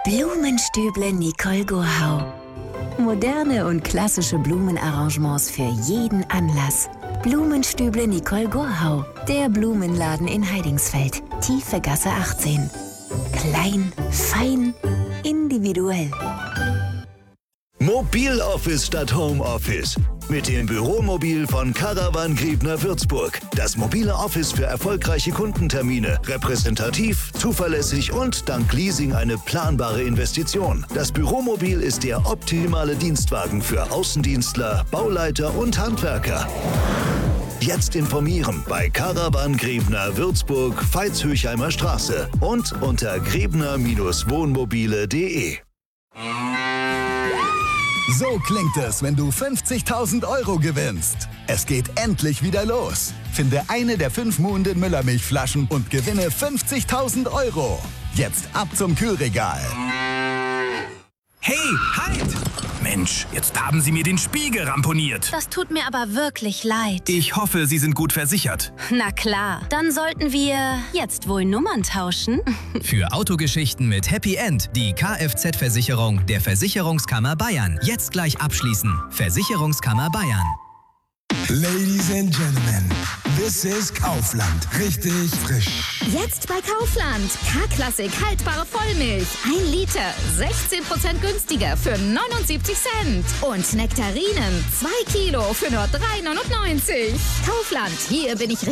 Blumenstüble Nicole Gurhau. Moderne und klassische Blumenarrangements für jeden Anlass. Blumenstüble Nicole Gurhau. Der Blumenladen in Heidingsfeld. Tiefe Gasse 18. Klein, fein, individuell. Mobiloffice statt Homeoffice. Mit dem Büromobil von Caravan Griebner Würzburg. Das mobile Office für erfolgreiche Kundentermine. Repräsentativ, zuverlässig und dank Leasing eine planbare Investition. Das Büromobil ist der optimale Dienstwagen für Außendienstler, Bauleiter und Handwerker. Jetzt informieren bei Caravan Griebner Würzburg, Veitshöchheimer Straße und unter grebner-wohnmobile.de. So klingt es, wenn du 50.000 € gewinnst. Es geht endlich wieder los. Finde eine der 5 Muhnden Müllermilchflaschen und gewinne 50.000 €. Jetzt ab zum Kühlregal. Hey, halt! Mensch, jetzt haben Sie mir den Spiegel ramponiert. Das tut mir aber wirklich leid. Ich hoffe, Sie sind gut versichert. Na klar, dann sollten wir jetzt wohl Nummern tauschen. Für Autogeschichten mit Happy End die Kfz-Versicherung der Versicherungskammer Bayern. Jetzt gleich abschließen. Versicherungskammer Bayern. Ladies and Gentlemen, this is Kaufland. Richtig frisch. Jetzt bei Kaufland. K-Klassik haltbare Vollmilch. 1 Liter, 16% günstiger für 79 Cent. Und Nektarinen, 2 Kilo für nur 3,99. Kaufland, hier bin ich